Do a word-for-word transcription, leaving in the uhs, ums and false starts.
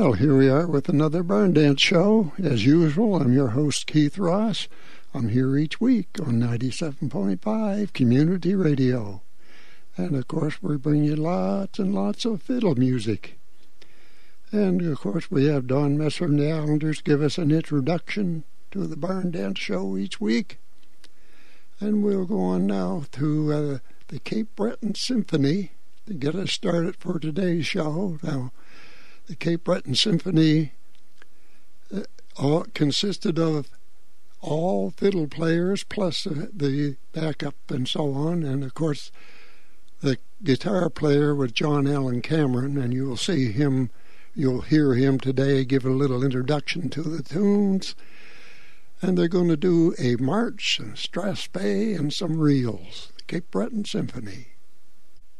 Well, here we are with another Barn Dance Show. As usual, I'm your host, Keith Ross. I'm here each week on ninety-seven point five Community Radio. And, of course, we bring you lots and lots of fiddle music. And, of course, we have Don Messer and the Islanders give us an introduction to the Barn Dance Show each week. And we'll go on now to uh, the Cape Breton Symphony to get us started for today's show. Now, the Cape Breton Symphony uh, all consisted of all fiddle players plus uh, the backup and so on. And, of course, the guitar player was John Allen Cameron, and you'll see him, you'll hear him today give a little introduction to the tunes. And they're going to do a march, a strathspey, and some reels. The Cape Breton Symphony.